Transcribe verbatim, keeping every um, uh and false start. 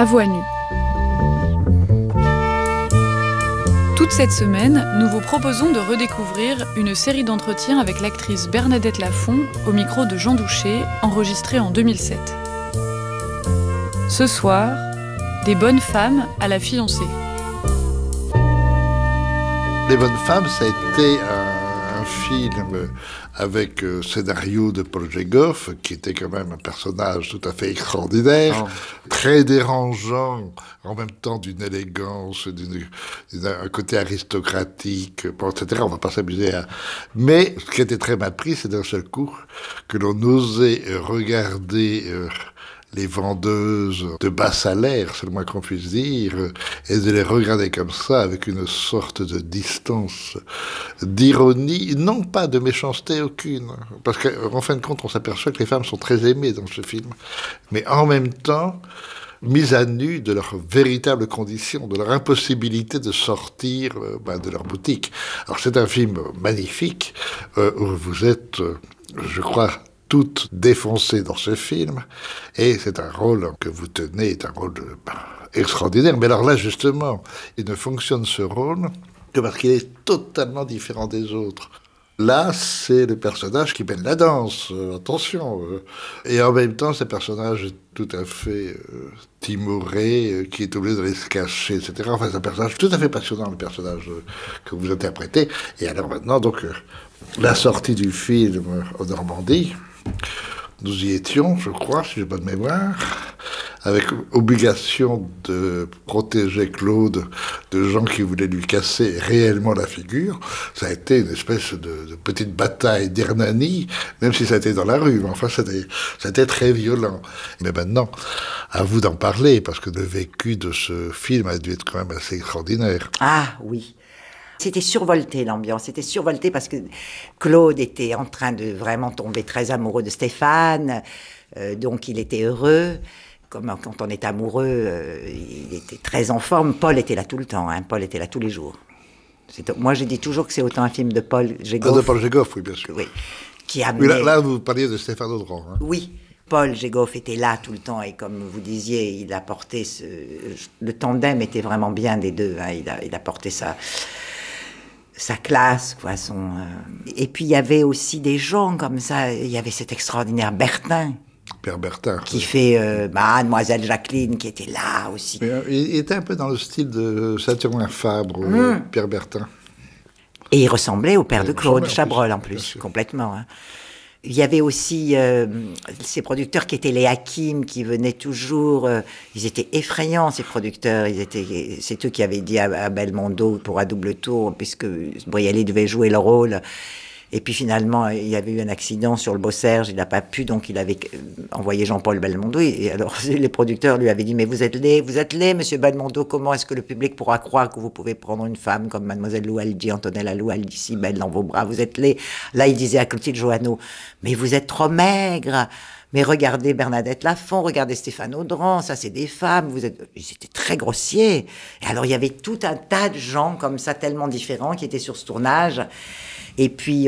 À voix nue. Toute cette semaine, nous vous proposons de redécouvrir une série d'entretiens avec l'actrice Bernadette Lafont au micro de Jean Douché, enregistrée en deux mille sept. Ce soir, des bonnes femmes à la fiancée. Les bonnes femmes, ça a été un, un film avec euh, scénario de Paul Djegoff, qui était quand même un personnage tout à fait extraordinaire, oh. très dérangeant, en même temps d'une élégance, d'une, d'un côté aristocratique, bon, et cetera. On ne va pas s'amuser à... Mais ce qui était très mal pris, c'est d'un seul coup que l'on osait regarder... Euh, les vendeuses de bas salaire, c'est le moins qu'on puisse dire, et de les regarder comme ça, avec une sorte de distance, d'ironie, non pas de méchanceté aucune, parce qu'en fin de compte, on s'aperçoit que les femmes sont très aimées dans ce film, mais en même temps, mises à nu de leurs véritables conditions, de leur impossibilité de sortir euh, ben, de leur boutique. Alors c'est un film magnifique, euh, où vous êtes, euh, je crois, toutes défoncées dans ce film, et c'est un rôle que vous tenez, est un rôle de, ben, extraordinaire. Mais alors là, justement, il ne fonctionne ce rôle que parce qu'il est totalement différent des autres. Là, c'est le personnage qui mène la danse, euh, attention. Euh, et en même temps, c'est un personnage tout à fait euh, timoré, euh, qui est obligé d'aller se cacher, et cetera. Enfin, c'est un personnage tout à fait passionnant, le personnage euh, que vous interprétez. Et alors maintenant, donc, euh, la sortie du film euh, en Normandie, nous y étions, je crois, si j'ai bonne mémoire, avec obligation de protéger Claude de gens qui voulaient lui casser réellement la figure. Ça a été une espèce de, de petite bataille d'Hernani, même si ça a été dans la rue, mais enfin, c'était, c'était très violent. Mais maintenant, à vous d'en parler, parce que le vécu de ce film a dû être quand même assez extraordinaire. Ah oui. C'était survolté, l'ambiance, c'était survolté parce que Claude était en train de vraiment tomber très amoureux de Stéphane, euh, donc il était heureux. Comme quand on est amoureux, euh, il était très en forme. Paul était là tout le temps, hein. Paul était là tous les jours. C'est, moi, je dis toujours que c'est autant un film de Paul Djegoff. Ah, de Paul Djegoff, oui, bien sûr. Oui, qui amenait... Oui, là, là, vous parliez de Stéphane Audran. Hein. Oui. Paul Djegoff était là tout le temps et comme vous disiez, il apportait ce... Le tandem était vraiment bien des deux, hein. il, a, il apportait ça... sa classe, quoi, son... Euh... Et puis, il y avait aussi des gens comme ça. Il y avait cet extraordinaire Bertin. Père Bertin. Qui oui. fait euh, bah, Mademoiselle Jacqueline, qui était là aussi. Mais, euh, il était un peu dans le style de Saturnin Fabre, mmh. euh, Père Bertin. Et il ressemblait au père il de Claude Chabrol, en plus, en plus complètement. Hein. Il y avait aussi euh, ces producteurs qui étaient les Hakim, qui venaient toujours... Euh, ils étaient effrayants, ces producteurs. Ils étaient, c'est eux qui avaient dit à, à Belmondo pour un double tour, puisque Brialy devait jouer le rôle. Et puis finalement, il y avait eu un accident sur le Beau Serge, il n'a pas pu, donc il avait envoyé Jean-Paul Belmondo. Et alors les producteurs lui avaient dit « Mais vous êtes laid, vous êtes laid, monsieur Belmondo, comment est-ce que le public pourra croire que vous pouvez prendre une femme comme mademoiselle Loualdi, Antonella Loualdi, si belle dans vos bras, vous êtes laid ?» Là, il disait à Clotilde Joanneau « Mais vous êtes trop maigre !» Mais regardez Bernadette Lafont, regardez Stéphane Audran, ça c'est des femmes, vous êtes... Ils étaient très grossiers. Et alors il y avait tout un tas de gens comme ça, tellement différents, qui étaient sur ce tournage. Et puis